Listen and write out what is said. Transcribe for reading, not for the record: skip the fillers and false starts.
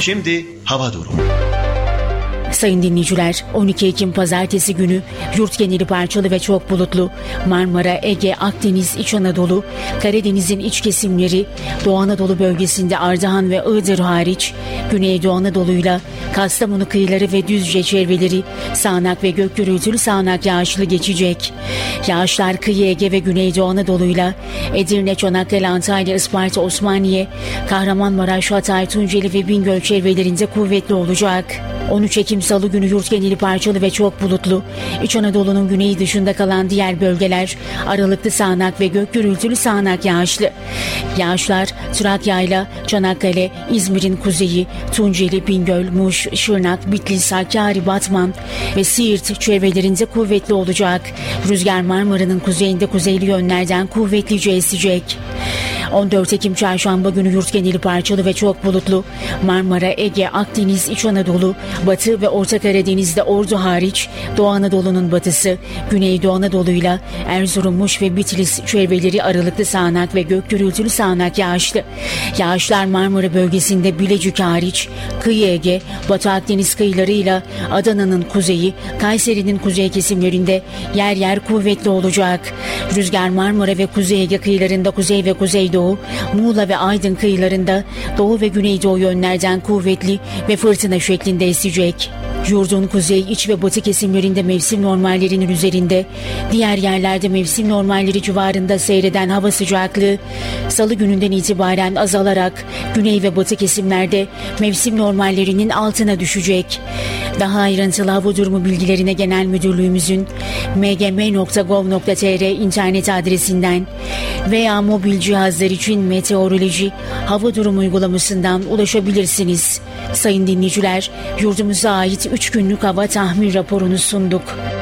Şimdi hava durumu. Sayın dinleyiciler, 12 Ekim Pazartesi günü yurt geneli parçalı ve çok bulutlu. Marmara, Ege, Akdeniz, İç Anadolu, Karadeniz'in iç kesimleri, Doğu Anadolu bölgesinde Ardahan ve Iğdır hariç, Güneydoğu Anadolu'yla Kastamonu kıyıları ve Düzce çevreleri sağanak ve gök gürültülü sağanak yağışlı geçecek. Yağışlar kıyı Ege ve Güneydoğu Anadolu'yla Edirne, Çanakkale, Antalya, Isparta, Osmaniye, Kahramanmaraş, Hatay, Tunceli ve Bingöl çevrelerinde kuvvetli olacak. 13 Ekim Salı günü yurt geneli parçalı ve çok bulutlu. İç Anadolu'nun güneyi dışında kalan diğer bölgeler aralıklı sağanak ve gök gürültülü sağanak yağışlı. Yağışlar Trakya'yla Çanakkale, İzmir'in kuzeyi, Tunceli, Bingöl, Muş, Şırnak, Bitlis, Hakkari, Batman ve Siirt çevrelerinde kuvvetli olacak. Rüzgar Marmara'nın kuzeyinde kuzeyli yönlerden kuvvetlice esecek. 14 Ekim Çarşamba günü yurt geneli parçalı ve çok bulutlu. Marmara, Ege, Akdeniz, İç Anadolu, Batı ve Orta Karadeniz'de Ordu hariç Doğu Anadolu'nun batısı, Güneydoğu Anadolu'yla Erzurum, Muş ve Bitlis çevreleri aralıklı sağanak ve gök gürültülü sağanak yağışlı. Yağışlar Marmara bölgesinde Bilecik hariç kıyı Ege, Batı Akdeniz kıyılarıyla Adana'nın kuzeyi, Kayseri'nin kuzey kesimlerinde yer yer kuvvetli olacak. Rüzgar Marmara ve Kuzey Ege kıyılarında kuzey ve kuzeydoğu, Muğla ve Aydın kıyılarında doğu ve güneydoğu yönlerden kuvvetli ve fırtına şeklinde esecek. Yurdun kuzey, iç ve batı kesimlerinde mevsim normallerinin üzerinde, diğer yerlerde mevsim normalleri civarında seyreden hava sıcaklığı Salı gününden itibaren azalarak güney ve batı kesimlerde mevsim normallerinin altına düşecek. Daha ayrıntılı hava durumu bilgilerine Genel Müdürlüğümüzün mgm.gov.tr internet adresinden veya mobil cihazlar için meteoroloji hava durumu uygulamasından ulaşabilirsiniz. Sayın dinleyiciler, yurdumuza ait 3 günlük hava tahmin raporunu sunduk.